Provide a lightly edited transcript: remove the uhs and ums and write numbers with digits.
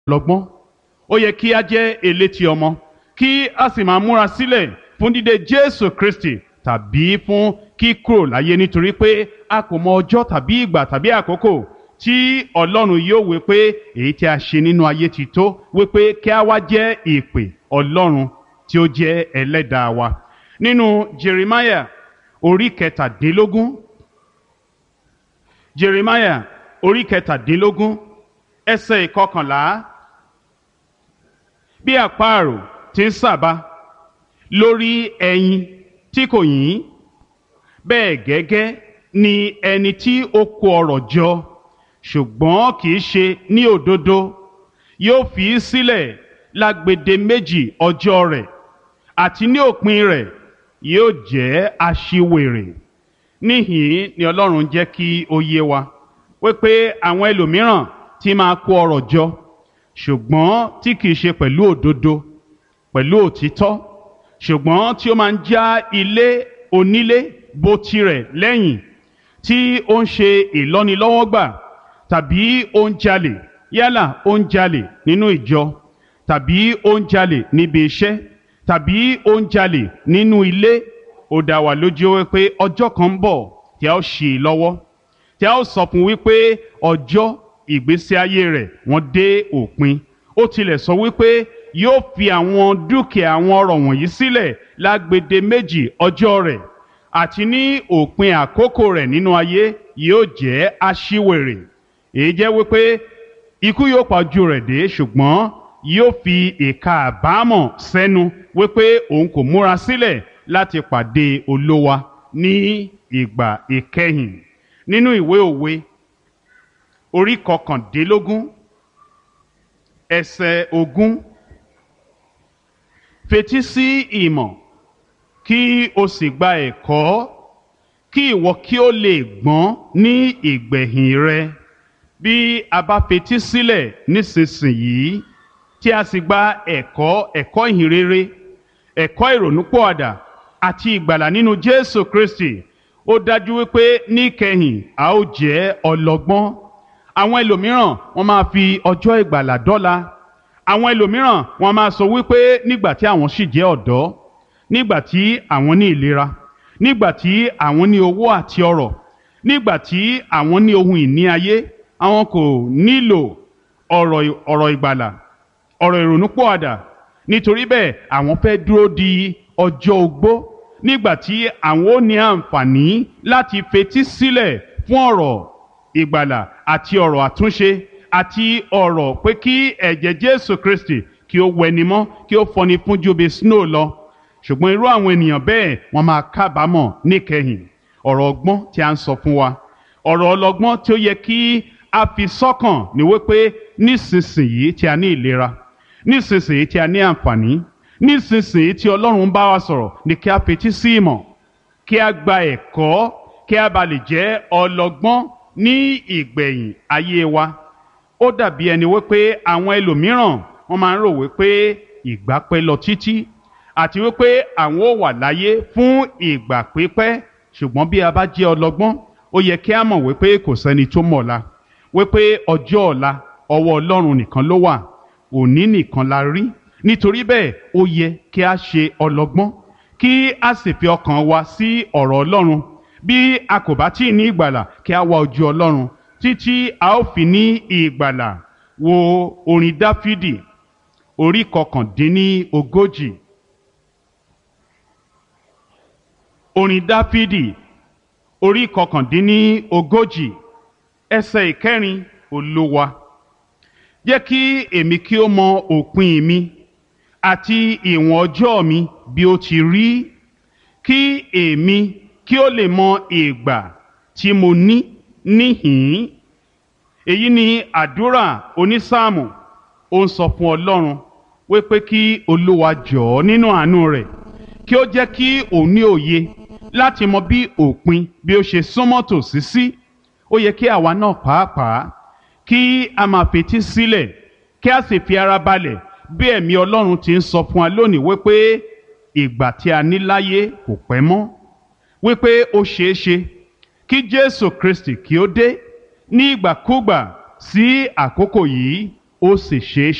lọ́gbọ́n, ó yẹ kí a jẹ́ elétí ọmọ, kí a sì máa múra sílẹ̀ fún dídé Jésù Kristi tàbí fún kíkúrò láyé, nítorí pé a kò mọ ọjọ́ tàbí ìgbà tàbí àkókò tí Ọlọ́run yóò wí pé èyí tí a ṣe nínú ayé ti tó, wí pé kí a wá jẹ́ ìpè Ọlọ́run tí ó jẹ́ ẹlẹ́dàá wa. Nínú Jeremiah orí kẹtàdínlógún, Jeremiah orí kẹtàdínlógún ẹsẹ̀ ìkọkànlá: bí àparò ti ń sàbà lórí ẹyin tí kò yín, bẹ́ẹ̀ gẹ́gẹ́ ni ẹni tí ó kó ọrọ̀ jọ ṣùgbọ́n kì í ṣe ní òdodo yóò fi í sílẹ̀ lágbede méjì ọjọ́ rẹ̀, àti ní òpin rẹ̀ yóò jẹ́ aṣiwèrè. Níhìn ni Ọlọ́run jẹ́ kí ó yé wa wípé àwọn ẹlòmíràn tí máa kó ọrọ̀ jọ ṣùgbọ́n tí kìí ṣe pẹ̀lú òdodo, pẹ̀lú òtítọ́, ṣùgbọ́n tí ó máa ń já ilé onílé bó tirẹ̀ lẹ́yìn, tí ó ń ṣe ìlọ́nilọ́wọ́gbà tàbí ó ń jalè, yálà ó ń jalè nínú ìjọ tàbí ó ń jalè níbi iṣẹ́ tàbí ó ń jalè nínú ilé. Ó dá wa lójú wípé ọjọ́ kan ń bọ̀ tí a ó ṣì í lọ́wọ́, tí a ó sọ fún wípé ọjọ́ ìgbésí ayé rẹ̀ wọ́n dé òpin. Ó tilẹ̀ sọ wípé yóò fi àwọn dúkìá àwọn ọrọ̀ wọ̀nyí sílẹ̀ lágbede méjì ọjọ́ rẹ̀, àti ní òpin àkókò rẹ̀ nínú ayé yóò jẹ́ aṣiwèrè. Èyí jẹ́ wípé ikú yóò pa ojú rẹ̀ dé, ṣùgbọ́n yóò fi ìka àbámọ̀ sẹ́nu wípé òun kò múra sílẹ̀ láti pàdé Olúwa ní ìgbà ìkẹyìn. Nínú ìwé Òwe orí kọkàndínlógún ẹsẹ̀ 20: fetí sí ìmọ̀ kí o sì gba ẹ̀kọ́, kí ìwọ kí o lè gbọ́n ní ìgbẹ̀yìn rẹ. Bí a bá fetí sílẹ̀ nísinsìnyí tí a sì gba ẹ̀kọ́ ìhìnrere, ẹ̀kọ́ ìrònúpìwàdà àti ìgbàlà nínú Jésù Kristi, ó dájú wípé níkẹyìn a ó jẹ́ ọlọ́gbọ́n. Àwọn ẹlòmíràn wọ́n máa fi ọjọ́ ìgbàlà dọ́là. Àwọn ẹlòmíràn wọ́n máa sọ wípé nígbà tí àwọn sì jẹ́ ọ̀dọ́, nígbà tí àwọn ní ìlera, nígbà tí àwọn ní owó àti ọrọ̀, nígbà tí àwọn ní ohun ìní ayé, àwọn kò nílò ọ̀rọ̀ ìgbàlà, ọ̀rọ̀ ìrònúpìwàdà. Nítorí bẹ́ẹ̀ àwọn fẹ́ dúró di ọjọ́ ogbó, nígbà tí àwọn ó ní àǹfààní láti fetí sílẹ̀ fún ọ̀rọ̀ ìgbàlà àti ọ̀rọ̀ àtúnṣe àti ọ̀rọ̀ pé kí ẹ̀jẹ̀ Jésù Kristi kí ó wẹni mọ́, kí ó fọni fún ju bí snow lọ. Ṣùgbọ́n irú àwọn ènìyàn bẹ́ẹ̀ wọ́n máa kábàámọ̀ níkẹyìn. Ọ̀rọ̀ ọgbọ́n tí a ń sọ fún wa, ọ̀rọ̀ ọlọ́gbọ́n tí ó yẹ kí a fi sọ́kàn ní wípé nísinsìnyí tí a ní ìlera, nísinsìnyí tí a ní àǹfààní, nísinsìnyí tí Ọlọ́run bá wa sọ̀rọ̀, ni kí a fetí sí ìmọ̀, kí a gba ẹ̀kọ́, kí a bá lè jẹ́ ọlọ́gbọ́n ní ìgbẹ̀yìn ayé wa. Ó dàbí ẹni wípé àwọn ẹlòmíràn wọ́n máa ń rò wípé ìgbà pẹ́ lọ títí, àti wípé àwọn ó wà láyé fún ìgbà pípẹ́. Ṣùgbọ́n bí a bá jẹ́ ọlọ́gbọ́n, ó yẹ kí a mọ̀ wípé kò sẹ́ni tó mọ̀ ọ̀la, wípé ọjọ́ ọ̀la ọwọ́ Ọlọ́run nìkan ló wà, òní nìkan la rí. Nítorí bẹ́ẹ̀ ó yẹ kí a ṣe ọlọ́gbọ́n, kí a sì fi ọkàn wa sí ọ̀rọ̀ Ọlọ́run. Bí a kò bá tí ì ní ìgbàlà, kí a wá ojú Ọlọ́run títí a ó fi ní ìgbàlà. Wo orin Dáfídì orí 39. Orin Dáfídì orí 39 ẹsẹ̀ 4: Olúwa, jẹ́ kí èmi kí ó mọ òpin mi àti ìwọ̀n ọjọ́ mi bí ó ti rí, kí èmi kí ó lè mọ ìgbà tí mo ní níhìn-ín. Èyí ni àdúrà onísáàmù. Ó ń sọ fún Ọlọ́run wípé kí Olúwa jọ̀ọ́ nínú àánú rẹ̀ kí ó jẹ́ kí òun ní òye láti mọ bí òpin bí ó ṣe súnmọ́ tòsí sí. Ó yẹ kí àwa náà pàápàá kí a máa fetí sílẹ̀, kí a sì fi ara balẹ̀ bí ẹ̀mí Ọlọ́run ti ń sọ fún wa lónìí wípé ìgbà tí a ní láyé kò pẹ́ mọ́, wípé ó ṣeé ṣe kí Jésù Kristi kí ó dé ní ìgbàkúgbà sí àkókò yìí, ó sì ṣeé ṣe